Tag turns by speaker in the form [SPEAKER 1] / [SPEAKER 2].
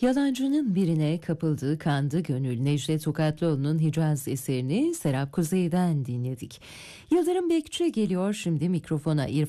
[SPEAKER 1] Yalancının birine kapıldığı kandı gönül Necdet Tokatlıoğlu'nun Hicaz eserini Serap Kuzey'den dinledik. Yıldırım Bekçi geliyor şimdi mikrofona.